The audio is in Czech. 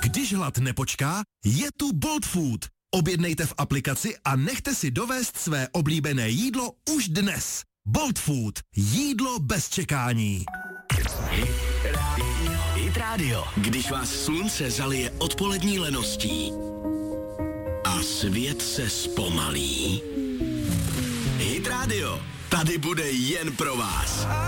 Když hlad nepočká, je tu Bolt Food. Objednejte v aplikaci a nechte si dovést své oblíbené jídlo už dnes. Bolt Food. Jídlo bez čekání. Hit Radio. Když vás slunce zalije odpolední leností a svět se zpomalí. Hit Radio. Tady bude jen pro vás.